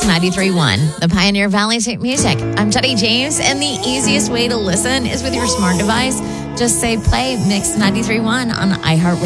93.1, the Pioneer Valley State Music. I'm Jenny James, and the easiest way to listen is with your smart device. Just say play Mix 93.1 on iHeartRadio.